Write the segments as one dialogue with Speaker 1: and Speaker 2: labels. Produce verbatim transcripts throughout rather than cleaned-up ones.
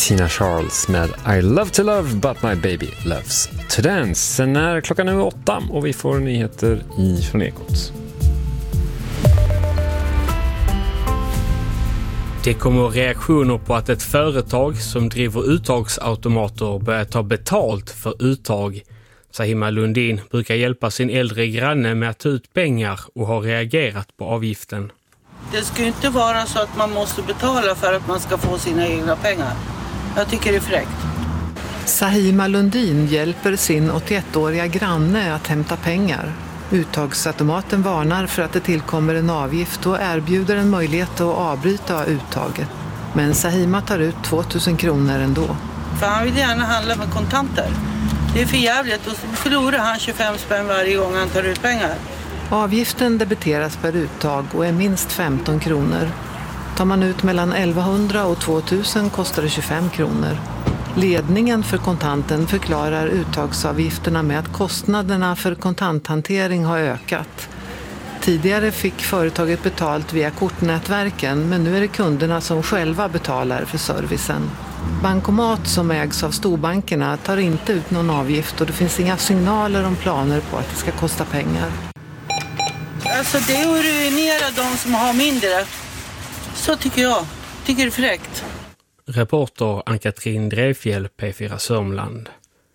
Speaker 1: Tina Charles med I love to love but my baby loves to dance. Sen är klockan nu åtta och vi får nyheter i från Ekot.
Speaker 2: Det kommer reaktioner på att ett företag som driver uttagsautomater börjar ta betalt för uttag. Sahima Lundin brukar hjälpa sin äldre granne med att ta ut pengar och har reagerat på avgiften.
Speaker 3: Det ska ju inte vara så att man måste betala för att man ska få sina egna pengar. Jag tycker det är fräckt.
Speaker 4: Sahima Lundin hjälper sin åttioettåriga granne att hämta pengar. Uttagsautomaten varnar för att det tillkommer en avgift och erbjuder en möjlighet att avbryta uttaget. Men Sahima tar ut tvåtusen kronor ändå.
Speaker 3: För han vill gärna handla med kontanter. Det är för jävligt och så förlorar han tjugofem spänn varje gång han tar ut pengar.
Speaker 4: Avgiften debiteras per uttag och är minst femton kronor. Tar man ut mellan elvahundra och tvåtusen kostar det tjugofem kronor. Ledningen för kontanten förklarar uttagsavgifterna med att kostnaderna för kontanthantering har ökat. Tidigare fick företaget betalt via kortnätverken, men nu är det kunderna som själva betalar för servicen. Bankomat som ägs av storbankerna tar inte ut någon avgift och det finns inga signaler om planer på att det ska kosta pengar.
Speaker 3: Alltså det är att ruinera de som har mindre. Så tycker jag. Tycker det är fräckt.
Speaker 2: Reporter Ann-Katrin Drevfjell, P fyra Sörmland.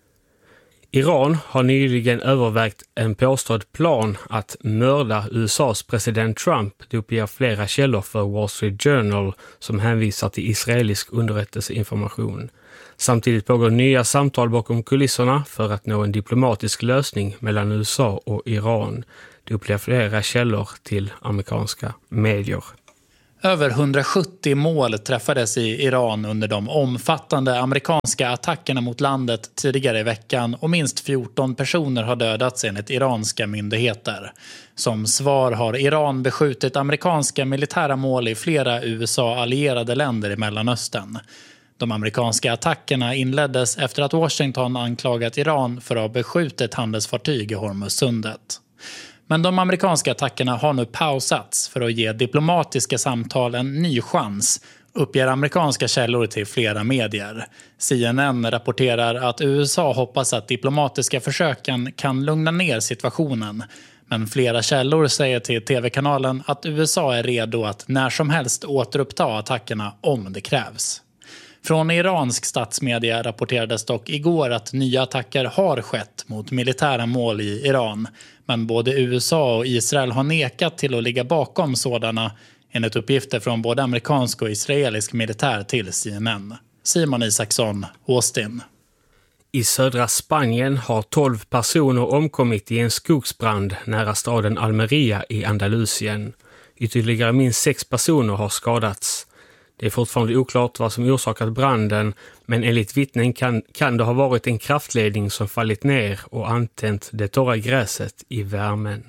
Speaker 2: Iran har nyligen övervägt en påstådd plan att mörda U S A:s president Trump. Det uppger flera källor för Wall Street Journal som hänvisar till israelisk underrättelseinformation. Samtidigt pågår nya samtal bakom kulisserna för att nå en diplomatisk lösning mellan U S A och Iran. Det uppger flera källor till amerikanska medier.
Speaker 5: Över hundrasjuttio mål träffades i Iran under de omfattande amerikanska attackerna mot landet tidigare i veckan och minst fjorton personer har dödats enligt iranska myndigheter. Som svar har Iran beskjutit amerikanska militära mål i flera U S A-allierade länder i Mellanöstern. De amerikanska attackerna inleddes efter att Washington anklagat Iran för att ha beskjutit handelsfartyg i Hormuzsundet. Men de amerikanska attackerna har nu pausats för att ge diplomatiska samtal en ny chans, uppger amerikanska källor till flera medier. C N N rapporterar att U S A hoppas att diplomatiska försöken kan lugna ner situationen. Men flera källor säger till tv-kanalen att U S A är redo att när som helst återuppta attackerna om det krävs. Från iransk statsmedia rapporterades dock igår att nya attacker har skett mot militära mål i Iran. Men både U S A och Israel har nekat till att ligga bakom sådana, enligt uppgifter från både amerikansk och israelisk militär till C N N. Simon Isaksson, Austin.
Speaker 2: I södra Spanien har tolv personer omkommit i en skogsbrand nära staden Almeria i Andalusien. Ytterligare minst sex personer har skadats. Det är fortfarande oklart vad som orsakat branden, men enligt vittnen kan, kan det ha varit en kraftledning som fallit ner och antänt det torra gräset i värmen.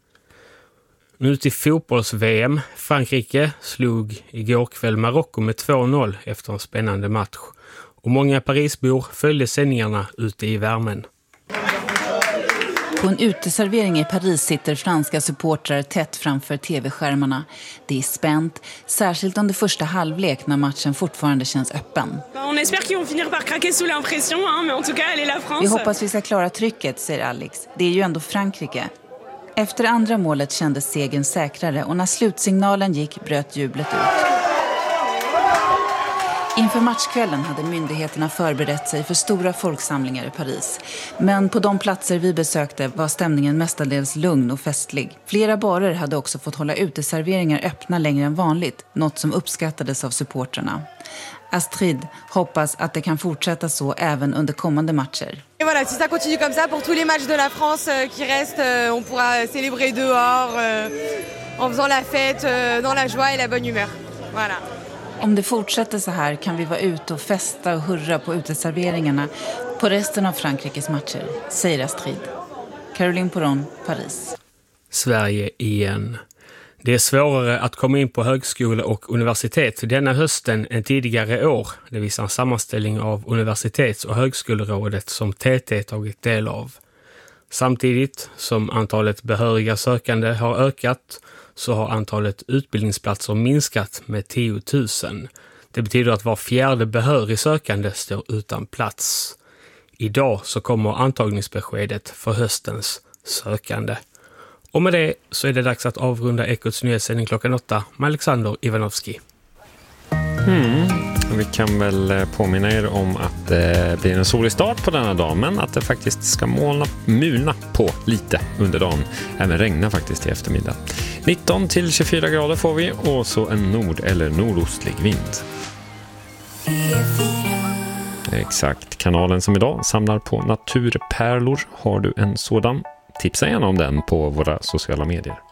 Speaker 2: Nu till fotbolls-V M. Frankrike slog igår kväll Marocko med två noll efter en spännande match. Och många Parisbor följde sändningarna ute i värmen.
Speaker 6: På en uteservering i Paris sitter franska supportrar tätt framför tv-skärmarna. Det är spänt, särskilt under första halvlek när matchen fortfarande känns öppen. Vi hoppas vi ska klara trycket, säger Alex. Det är ju ändå Frankrike. Efter andra målet kändes segern säkrare och när slutsignalen gick bröt jublet ut. Inför matchkvällen hade myndigheterna förberett sig för stora folksamlingar i Paris. Men på de platser vi besökte var stämningen mestadels lugn och festlig. Flera barer hade också fått hålla uteserveringar öppna längre än vanligt, något som uppskattades av supportrarna. Astrid hoppas att det kan fortsätta så även under kommande matcher.
Speaker 7: Et voilà, si ça continue comme ça pour tous les matchs de la France euh, qui restent, euh, on pourra célébrer dehors euh, en faisant la fête euh, dans la joie et la bonne humeur. Voilà.
Speaker 6: Om det fortsätter så här kan vi vara ute och festa och hurra på uteserveringarna på resten av Frankrikes matcher, säger Astrid. Caroline Poron, Paris.
Speaker 2: Sverige igen. Det är svårare att komma in på högskola och universitet denna hösten än tidigare år. Det visar en sammanställning av Universitets- och högskolerådet som T T tagit del av. Samtidigt som antalet behöriga sökande har ökat så har antalet utbildningsplatser minskat med tio tusen. Det betyder att var fjärde behörig sökande står utan plats. Idag så kommer antagningsbeskedet för höstens sökande. Och med det så är det dags att avrunda Ekots nyhetssändning klockan åtta med Alexander Ivanovski.
Speaker 1: Mm. Vi kan väl påminna er om att det blir en solig start på denna dag, men att det faktiskt ska molna, mulna på lite under dagen. Även regna faktiskt i eftermiddag. nitton till tjugofyra grader får vi och så en nord- eller nordostlig vind. Exakt, kanalen som idag samlar på naturpärlor. Har du en sådan? Tipsa gärna om den på våra sociala medier.